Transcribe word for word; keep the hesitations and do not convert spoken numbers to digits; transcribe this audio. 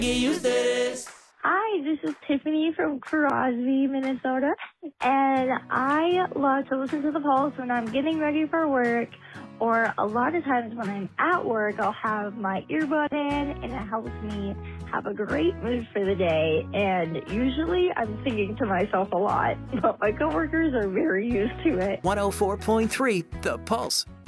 Get used to this. Hi, this is Tiffany from Crosby, Minnesota, and I love to listen to the Pulse when I'm getting ready for work, or a lot of times when I'm at work, I'll have my earbud in, and it helps me have a great mood for the day, and usually I'm singing to myself a lot, but my coworkers are very used to it. one oh four point three The Pulse.